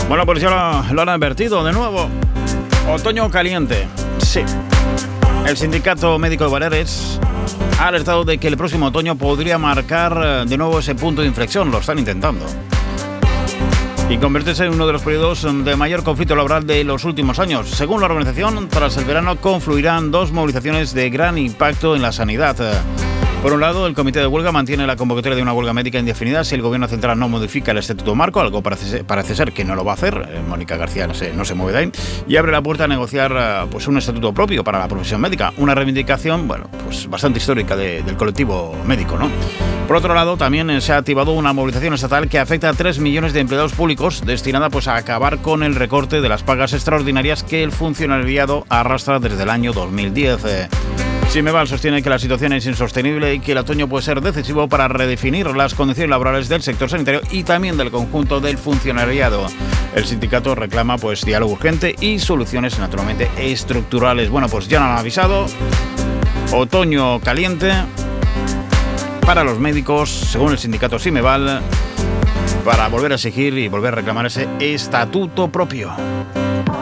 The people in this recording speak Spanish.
Bueno, pues ya lo han advertido de nuevo. Otoño caliente. Sí. El Sindicato Médico de Baleares ha alertado de que el próximo otoño podría marcar de nuevo ese punto de inflexión. Lo están intentando. Y convertirse en uno de los periodos de mayor conflicto laboral de los últimos años. Según la organización, tras el verano confluirán dos movilizaciones de gran impacto en la sanidad. Por un lado, el comité de huelga mantiene la convocatoria de una huelga médica indefinida si el gobierno central no modifica el estatuto marco, algo parece ser que no lo va a hacer. Mónica García no se mueve de ahí, y abre la puerta a negociar pues un estatuto propio para la profesión médica, una reivindicación pues bastante histórica del colectivo médico, ¿no? Por otro lado, también se ha activado una movilización estatal que afecta a 3 millones de empleados públicos, destinada pues a acabar con el recorte de las pagas extraordinarias que el funcionariado arrastra desde el año 2010. Simeval sostiene que la situación es insostenible y que el otoño puede ser decisivo para redefinir las condiciones laborales del sector sanitario y también del conjunto del funcionariado. El sindicato reclama pues diálogo urgente y soluciones naturalmente estructurales. Bueno, pues ya lo han avisado. Otoño caliente para los médicos, según el sindicato Simeval, para volver a exigir y volver a reclamar ese estatuto propio.